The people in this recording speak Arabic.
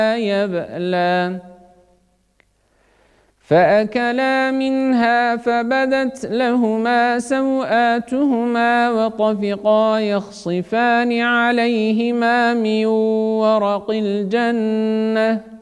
يبلى فأكلا منها فبدت لهما سوآتهما وطفقا يخصفان عليهما من ورق الجنة